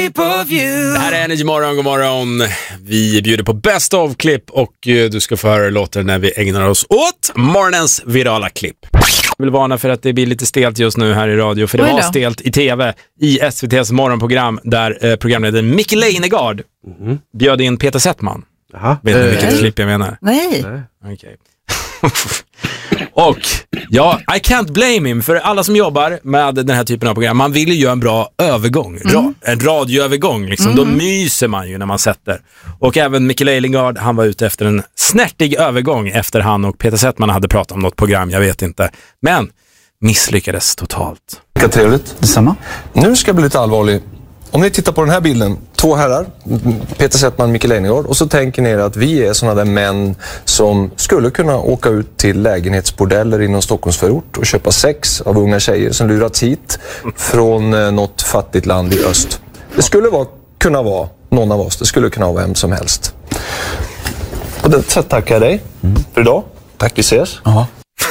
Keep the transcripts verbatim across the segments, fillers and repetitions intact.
shape of you. Det här är Energy Morgon, god morgon. Vi bjuder på best of klipp och eh, du ska få höra låten när vi ägnar oss åt morgonens virala klipp. Jag vill varna för att det blir lite stelt just nu här i radio, för det var stelt i tv i S V T:s morgonprogram där eh, programledaren Micke Leijnegard mm. bjöd in Peter Settman. Jaha. Vet ni äh. vilket klipp jag menar? Nej. Okej. Okay. Och ja, I can't blame him, för alla som jobbar med den här typen av program, man vill ju göra en bra övergång, mm. Ra- en radioövergång liksom, mm. då myser man ju när man sätter. Och även Micke Leijnegard, han var ute efter en snärtig övergång efter han och Peter Settman hade pratat om något program, jag vet inte, men misslyckades totalt. Vilka trevligt. Detsamma. Nu ska jag bli lite allvarlig. Om ni tittar på den här bilden, två herrar, Peter Settman och Micke Leijnegard, och så tänker ni er att vi är såna där män som skulle kunna åka ut till lägenhetsbordeller inom Stockholmsförort och köpa sex av unga tjejer som lurats hit från eh, något fattigt land i öst. Det skulle vara, kunna vara någon av oss, det skulle kunna vara vem som helst. Och det så tackar jag dig mm. för idag. Tack, vi ses. Ja.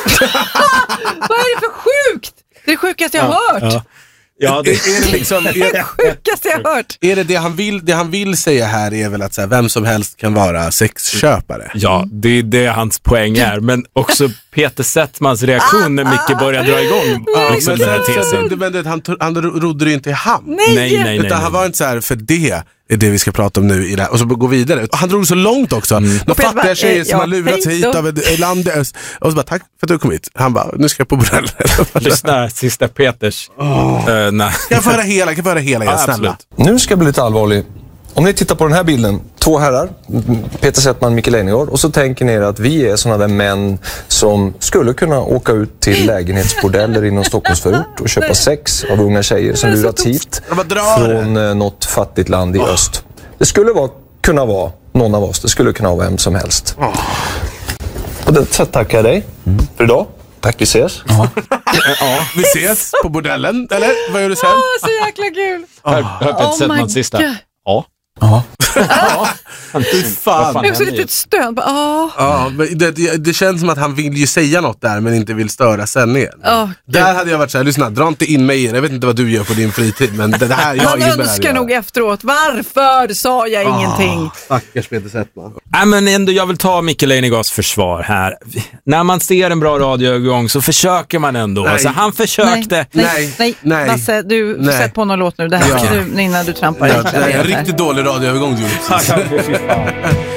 Vad är det för sjukt? Det är det sjukaste jag har ja, hört. Ja. Ja, det är det liksom. Det är det sjukaste jag har hört. Är det det han vill, det han vill säga här är väl att så här, vem som helst kan vara sexköpare? Ja, det är det hans poäng är. Men också Peter Settmans reaktion när Micke börjar dra igång ah, liksom men, den här tesen. Men, men, han, han rodde ju inte i hamn. Nej, nej, nej. Utan nej, han var inte så här, för det är det vi ska prata om nu i det här. Och så gå vidare. Han drog så långt också. Mm. De fattiga tjejer som har lurats hit av ett land. Och så bara, tack för att du kom hit. Han bara, nu ska jag på bordell. Lyssna, sista Peters. Oh. Uh, nej. Kan jag få höra hela, kan jag få höra hela, ja, snälla. Nu ska jag bli lite allvarlig. Om ni tittar på den här bilden, två herrar, Peter Settman och Micke Leijnegard, och så tänker ni er att vi är såna där män som skulle kunna åka ut till lägenhetsbordeller inom Stockholmsförort och köpa sex av unga tjejer som lurats hit från det. något fattigt land i oh. öst. Det skulle vara, kunna vara någon av oss, det skulle kunna vara vem som helst. Oh. Och det så tackar jag dig mm. för idag. Tack, vi ses. Ja. ja, vi ses på bordellen, eller? Vad gör du sen? Åh, oh, så jäkla kul. Hör, hör Peter Settman sista. Ja. Ja. Ja. Fan. Det är också lite stön. Ja. Ja, men det, det, det känns som att han vill ju säga något där men inte vill störa sändningen. Oh, där hade jag varit så här, lyssna, dra inte in mig. Jag vet inte vad du gör på din fritid, men det här jag han önskar nog efteråt. Varför sa jag oh, ingenting? Stackars Peter Settman. Nej, men ändå, jag vill ta Micke Leijnegards försvar här. När man ser en bra radioövergång så försöker man ändå. Alltså, han försökte. Nej, nej, nej. nej. Lasse, du får sätta på någon låt nu. Det här ja. du, innan du trampar. Ja, det är en riktigt dålig radioövergång du gjorde.